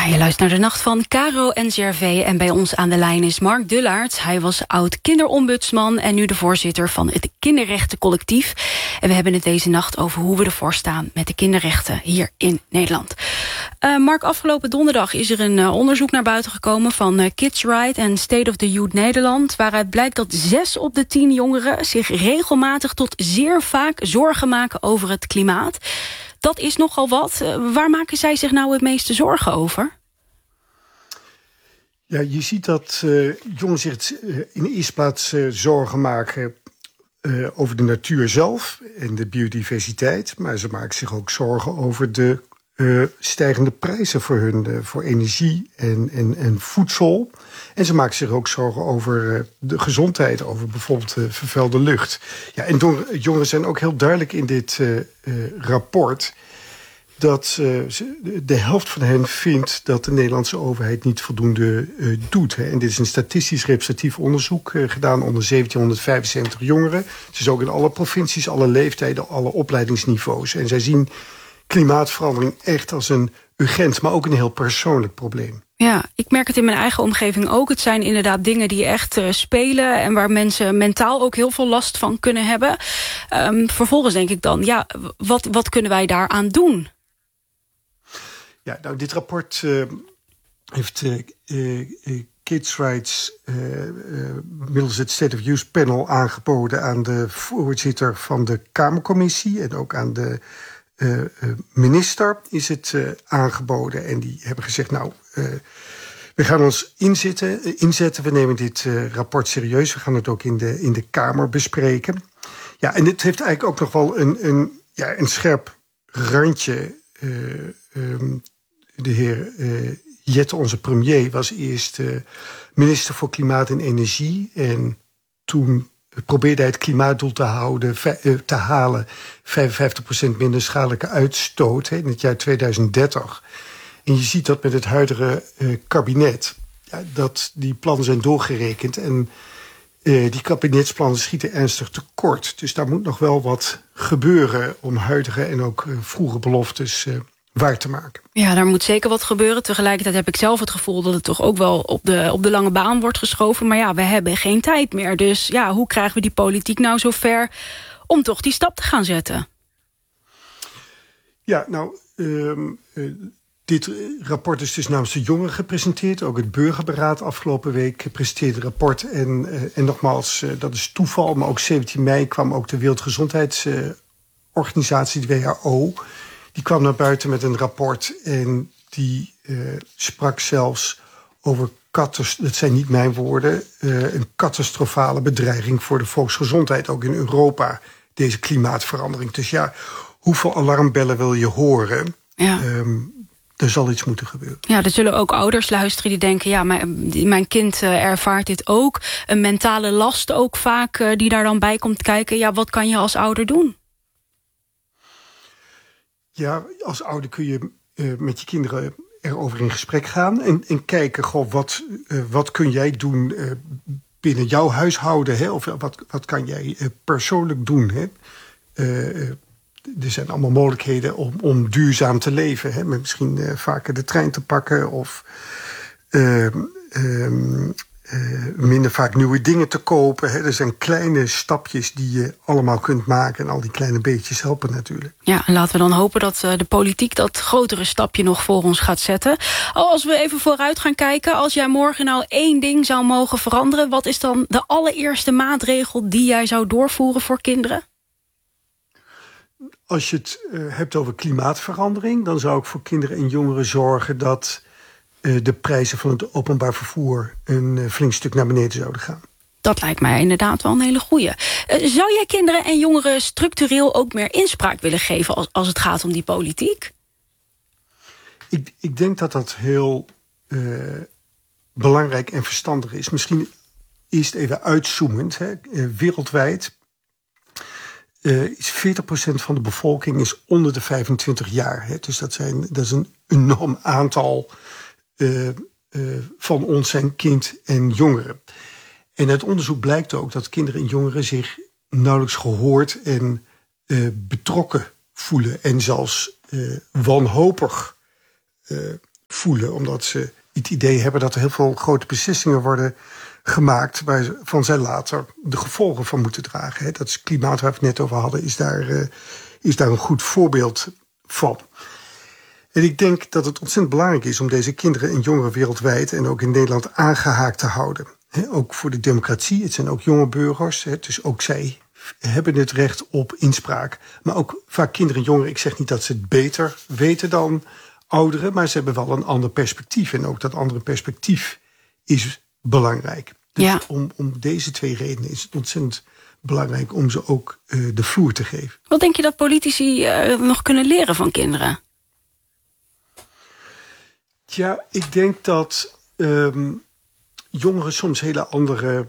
Je luistert naar de Nacht van Caro NCRV en bij ons aan de lijn is Mark Dullaert. Hij was oud-kinderombudsman en nu de voorzitter van het Kinderrechtencollectief. En we hebben het deze nacht over hoe we ervoor staan met de kinderrechten hier in Nederland. Mark, afgelopen donderdag is er een onderzoek naar buiten gekomen van Kids Right en State of the Youth Nederland, waaruit blijkt dat 6 op de 10 jongeren zich regelmatig tot zeer vaak zorgen maken over het klimaat. Dat is nogal wat. Waar maken zij zich nou het meeste zorgen over? Ja, je ziet dat jongeren zich in de eerste plaats zorgen maken over de natuur zelf en de biodiversiteit. Maar ze maken zich ook zorgen over de stijgende prijzen voor energie en voedsel. En ze maken zich ook zorgen over de gezondheid, over bijvoorbeeld vervuilde lucht. Ja, en jongeren zijn ook heel duidelijk in dit rapport dat de helft van hen vindt dat de Nederlandse overheid niet voldoende doet. Hè. En dit is een statistisch representatief onderzoek gedaan onder 1775 jongeren. Het is ook in alle provincies, alle leeftijden, alle opleidingsniveaus. En zij zien klimaatverandering echt als een urgent, maar ook een heel persoonlijk probleem. Ja, ik merk het in mijn eigen omgeving ook. Het zijn inderdaad dingen die echt spelen en waar mensen mentaal ook heel veel last van kunnen hebben. Vervolgens denk ik dan, ja, wat kunnen wij daaraan doen? Ja, nou, dit rapport heeft Kids Rights middels het State of Youth Panel aangeboden aan de voorzitter van de Kamercommissie en ook aan de minister is het aangeboden. En die hebben gezegd, nou, we gaan ons inzetten. We nemen dit rapport serieus. We gaan het ook in de Kamer bespreken. Ja, en dit heeft eigenlijk ook nog wel een scherp randje. De heer Jette, onze premier, was eerst minister voor Klimaat en Energie. En toen probeerde hij het klimaatdoel te halen 55% minder schadelijke uitstoot in het jaar 2030. En je ziet dat met het huidige kabinet, dat die plannen zijn doorgerekend. En die kabinetsplannen schieten ernstig tekort. Dus daar moet nog wel wat gebeuren om huidige en ook vroege beloftes waar te maken. Ja, daar moet zeker wat gebeuren. Tegelijkertijd heb ik zelf het gevoel dat het toch ook wel op de lange baan wordt geschoven. Maar ja, we hebben geen tijd meer. Dus ja, hoe krijgen we die politiek nou zover om toch die stap te gaan zetten? Ja, nou, dit rapport is dus namens de jongeren gepresenteerd. Ook het Burgerberaad afgelopen week presenteerde het rapport. En nogmaals, dat is toeval. Maar ook 17 mei kwam ook de Wereldgezondheidsorganisatie, de WHO. Die kwam naar buiten met een rapport en die sprak zelfs over, dat zijn niet mijn woorden, een catastrofale bedreiging voor de volksgezondheid, ook in Europa, deze klimaatverandering. Dus ja, hoeveel alarmbellen wil je horen? Ja. Er zal iets moeten gebeuren. Ja, er zullen ook ouders luisteren die denken, ja, mijn kind ervaart dit ook. Een mentale last ook vaak die daar dan bij komt kijken. Ja, wat kan je als ouder doen? Ja, als ouder kun je met je kinderen erover in gesprek gaan en kijken, goh, wat kun jij doen binnen jouw huishouden, hè? Of wat kan jij persoonlijk doen, hè? Er zijn allemaal mogelijkheden om duurzaam te leven, hè? Met misschien vaker de trein te pakken of minder vaak nieuwe dingen te kopen. Hè. Er zijn kleine stapjes die je allemaal kunt maken. En al die kleine beetjes helpen natuurlijk. Ja, en laten we dan hopen dat de politiek dat grotere stapje nog voor ons gaat zetten. Als we even vooruit gaan kijken. Als jij morgen nou 1 ding zou mogen veranderen. Wat is dan de allereerste maatregel die jij zou doorvoeren voor kinderen? Als je het hebt over klimaatverandering, dan zou ik voor kinderen en jongeren zorgen dat de prijzen van het openbaar vervoer een flink stuk naar beneden zouden gaan. Dat lijkt mij inderdaad wel een hele goeie. Zou jij kinderen en jongeren structureel ook meer inspraak willen geven als het gaat om die politiek? Ik denk dat dat heel belangrijk en verstandig is. Misschien eerst even uitzoomend. Hè. Wereldwijd is 40% van de bevolking is onder de 25 jaar. Hè. Dus dat is een enorm aantal van ons zijn kind en jongeren. En uit onderzoek blijkt ook dat kinderen en jongeren zich nauwelijks gehoord en betrokken voelen. En zelfs wanhopig voelen. Omdat ze het idee hebben dat er heel veel grote beslissingen worden gemaakt waarvan zij later de gevolgen van moeten dragen. Hè. Dat is klimaat waar we het net over hadden, is daar een goed voorbeeld van. En ik denk dat het ontzettend belangrijk is om deze kinderen en jongeren wereldwijd en ook in Nederland aangehaakt te houden. He, ook voor de democratie, het zijn ook jonge burgers, dus ook zij hebben het recht op inspraak. Maar ook vaak kinderen en jongeren, ik zeg niet dat ze het beter weten dan ouderen, maar ze hebben wel een ander perspectief. En ook dat andere perspectief is belangrijk. Dus ja. om deze twee redenen is het ontzettend belangrijk om ze ook de vloer te geven. Wat denk je dat politici nog kunnen leren van kinderen? Ja, ik denk dat jongeren soms hele andere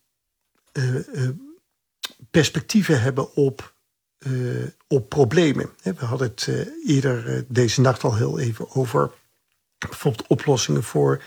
perspectieven hebben op problemen. We hadden het eerder deze nacht al heel even over bijvoorbeeld oplossingen voor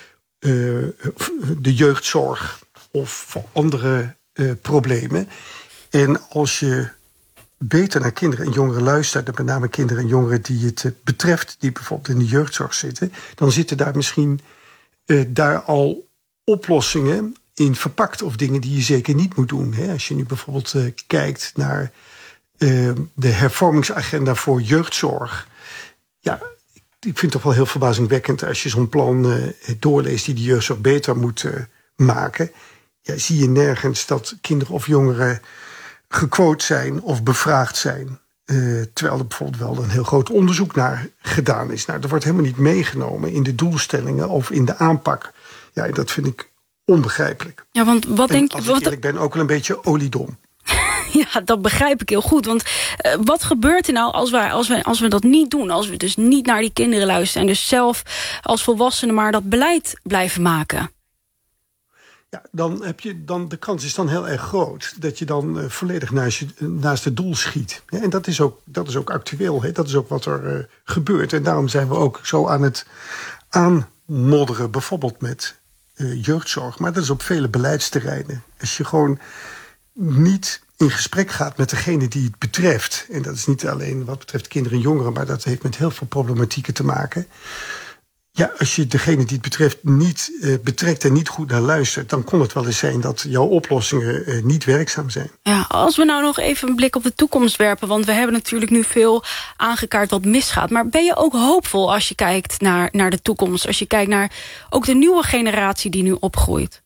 de jeugdzorg of voor andere problemen. En als je beter naar kinderen en jongeren luistert, en met name kinderen en jongeren die het betreft, die bijvoorbeeld in de jeugdzorg zitten, dan zitten daar misschien daar al oplossingen in verpakt of dingen die je zeker niet moet doen. Hè. Als je nu bijvoorbeeld kijkt naar de hervormingsagenda voor jeugdzorg. Ja, ik vind het toch wel heel verbazingwekkend als je zo'n plan doorleest die de jeugdzorg beter moet maken. Ja, zie je nergens dat kinderen of jongeren gequote zijn of bevraagd zijn. Terwijl er bijvoorbeeld wel een heel groot onderzoek naar gedaan is. Nou, dat wordt helemaal niet meegenomen in de doelstellingen of in de aanpak. Ja, en dat vind ik onbegrijpelijk. Ja, want wat denk je? Ik ben ook wel een beetje oliedom. Ja, dat begrijp ik heel goed. Want wat gebeurt er nou als we dat niet doen? Als we dus niet naar die kinderen luisteren en dus zelf als volwassenen maar dat beleid blijven maken? Ja, dan de kans is dan heel erg groot dat je dan volledig naast het doel schiet. Ja, en dat is ook actueel. Hè? Dat is ook wat er gebeurt. En daarom zijn we ook zo aan het aanmodderen, bijvoorbeeld met jeugdzorg. Maar dat is op vele beleidsterreinen. Als je gewoon niet in gesprek gaat met degene die het betreft. En dat is niet alleen wat betreft kinderen en jongeren, maar dat heeft met heel veel problematieken te maken. Ja, als je degene die het betreft niet betrekt en niet goed naar luistert, dan kon het wel eens zijn dat jouw oplossingen niet werkzaam zijn. Ja, als we nou nog even een blik op de toekomst werpen, want we hebben natuurlijk nu veel aangekaart wat misgaat. Maar ben je ook hoopvol als je kijkt naar de toekomst? Als je kijkt naar ook de nieuwe generatie die nu opgroeit?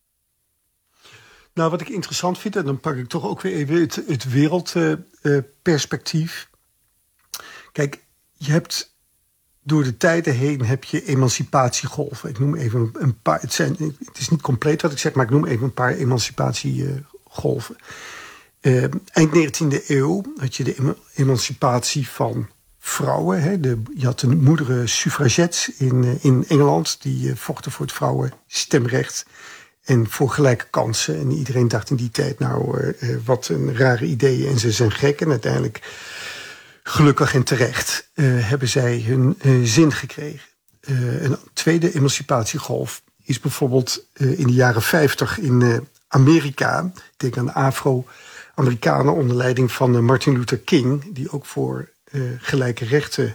Nou, wat ik interessant vind, en dan pak ik toch ook weer even het wereldperspectief. Kijk, je hebt door de tijden heen heb je emancipatiegolven. Ik noem even een paar. Het is niet compleet wat ik zeg, maar ik noem even een paar emancipatiegolven. Eind 19e eeuw had je de emancipatie van vrouwen. Hè. Je had de moederen suffragettes in Engeland. Die vochten voor het vrouwenstemrecht en voor gelijke kansen. En iedereen dacht in die tijd, nou, wat een rare ideeën en ze zijn gek. En uiteindelijk, gelukkig en terecht, hebben zij hun zin gekregen. Een tweede emancipatiegolf is bijvoorbeeld in de jaren 50 in Amerika. Ik denk aan de Afro-Amerikanen onder leiding van Martin Luther King, die ook voor gelijke rechten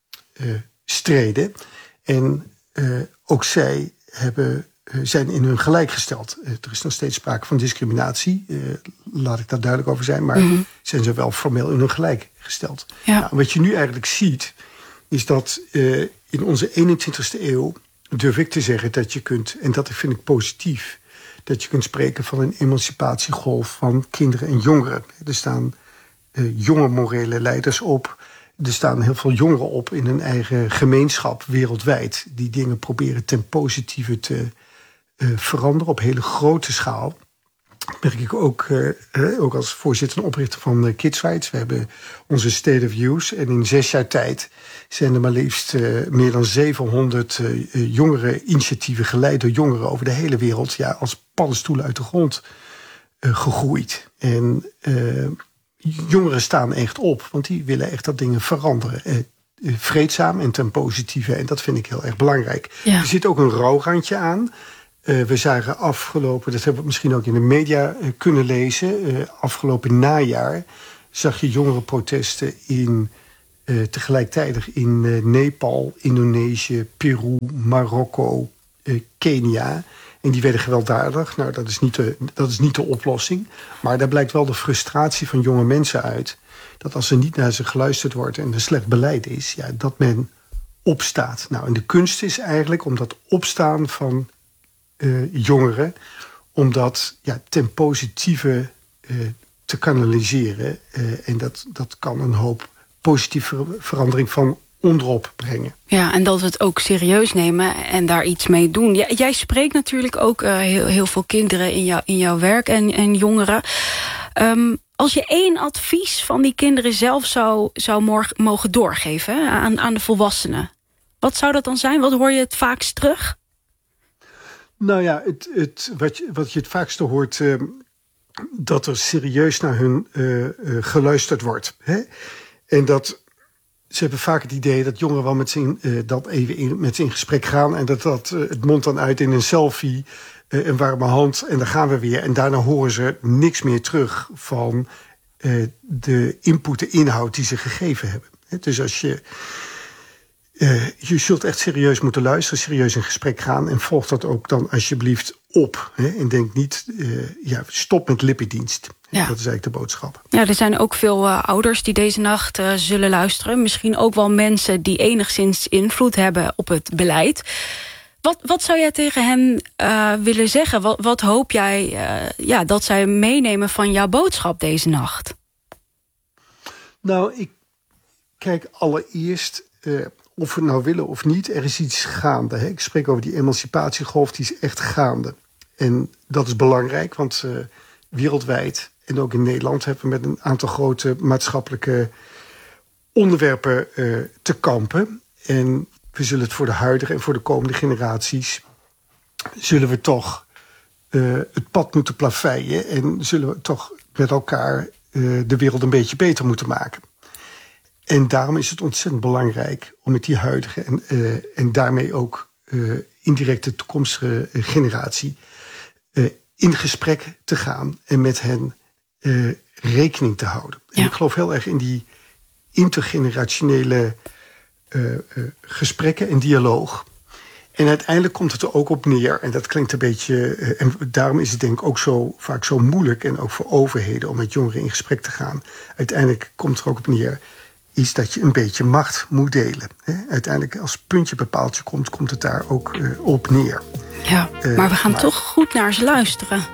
streden. En ook zij zijn in hun gelijk gesteld. Er is nog steeds sprake van discriminatie. Laat ik daar duidelijk over zijn. Maar zijn ze wel formeel in hun gelijk gesteld. Ja. Nou, wat je nu eigenlijk ziet, is dat in onze 21ste eeuw durf ik te zeggen dat je kunt, en dat vind ik positief, dat je kunt spreken van een emancipatiegolf van kinderen en jongeren. Er staan jonge morele leiders op. Er staan heel veel jongeren op in hun eigen gemeenschap wereldwijd, die dingen proberen ten positieve te veranderen op hele grote schaal. Dat merk ik ook als voorzitter en oprichter van Kids Rights. We hebben onze State of Youth. En in 6 jaar tijd zijn er maar liefst meer dan 700 jongereninitiatieven geleid door jongeren over de hele wereld, ja, als paddenstoelen uit de grond gegroeid. En jongeren staan echt op, want die willen echt dat dingen veranderen. Vreedzaam en ten positieve. En dat vind ik heel erg belangrijk. Ja. Er zit ook een rouwrandje aan. We zagen afgelopen, dat hebben we misschien ook in de media kunnen lezen, afgelopen najaar zag je jongerenprotesten in tegelijkertijd in Nepal, Indonesië, Peru, Marokko, Kenia. En die werden gewelddadig. Nou, dat is niet de oplossing. Maar daar blijkt wel de frustratie van jonge mensen uit. Dat als er niet naar ze geluisterd wordt en er slecht beleid is, ja, dat men opstaat. Nou, en de kunst is eigenlijk om dat opstaan van jongeren, om dat ten positieve te kanaliseren. En dat kan een hoop positieve verandering van onderop brengen. Ja, en dat we het ook serieus nemen en daar iets mee doen. Jij spreekt natuurlijk ook heel veel kinderen in jouw werk en jongeren. Als je 1 advies van die kinderen zelf zou mogen doorgeven aan de volwassenen, wat zou dat dan zijn? Wat hoor je het vaakst terug? Nou ja, wat je het vaakste hoort, dat er serieus naar hun geluisterd wordt. Hè? En dat ze hebben vaak het idee dat jongeren wel met ze in gesprek gaan, en dat het mondt dan uit in een selfie, een warme hand, en dan gaan we weer. En daarna horen ze niks meer terug van de input, de inhoud die ze gegeven hebben. Dus als je zult echt serieus moeten luisteren, serieus in gesprek gaan, en volg dat ook dan alsjeblieft op. En denk niet, stop met lippendienst. Ja. Dat is eigenlijk de boodschap. Ja, er zijn ook veel ouders die deze nacht zullen luisteren. Misschien ook wel mensen die enigszins invloed hebben op het beleid. Wat zou jij tegen hen willen zeggen? Wat hoop jij dat zij meenemen van jouw boodschap deze nacht? Nou, ik kijk allereerst, of we nou willen of niet, er is iets gaande. Hè? Ik spreek over die emancipatiegolf, die is echt gaande. En dat is belangrijk, want wereldwijd en ook in Nederland hebben we met een aantal grote maatschappelijke onderwerpen te kampen. En we zullen het voor de huidige en voor de komende generaties, zullen we toch het pad moeten plaveien en zullen we toch met elkaar de wereld een beetje beter moeten maken. En daarom is het ontzettend belangrijk om met die huidige en daarmee ook indirect de toekomstige generatie in gesprek te gaan en met hen rekening te houden. Ja. En ik geloof heel erg in die intergenerationele gesprekken en dialoog. En uiteindelijk komt het er ook op neer, en dat klinkt een beetje, en daarom is het denk ik ook vaak zo moeilijk, en ook voor overheden, om met jongeren in gesprek te gaan. Uiteindelijk komt het er ook op neer, is dat je een beetje macht moet delen. Uiteindelijk, als puntje bij paaltje komt het daar ook op neer. Ja, maar we gaan toch goed naar ze luisteren.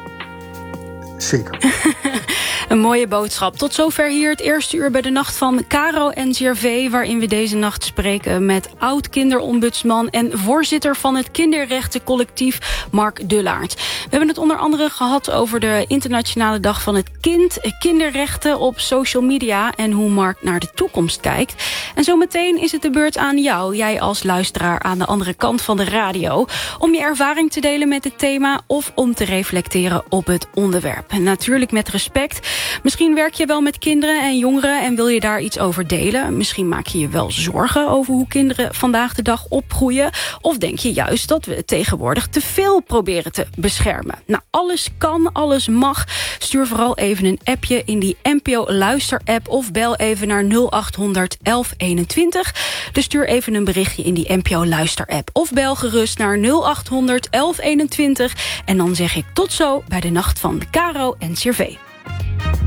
Zeker. Een mooie boodschap. Tot zover hier het eerste uur bij de Nacht van Caro NCRV... waarin we deze nacht spreken met oud-kinderombudsman... en voorzitter van het kinderrechtencollectief Mark Dullaert. We hebben het onder andere gehad over de Internationale Dag van het Kind... kinderrechten op social media en hoe Mark naar de toekomst kijkt. En zometeen is het de beurt aan jou, jij als luisteraar aan de andere kant van de radio... om je ervaring te delen met het thema of om te reflecteren op het onderwerp. En natuurlijk met respect... Misschien werk je wel met kinderen en jongeren en wil je daar iets over delen. Misschien maak je je wel zorgen over hoe kinderen vandaag de dag opgroeien. Of denk je juist dat we het tegenwoordig te veel proberen te beschermen. Nou, alles kan, alles mag. Stuur vooral even een appje in die NPO Luister-app... of bel even naar 0800 1121. Dus stuur even een berichtje in die NPO Luister-app. Of bel gerust naar 0800 1121. En dan zeg ik tot zo bij de Nacht van Caro NCRV.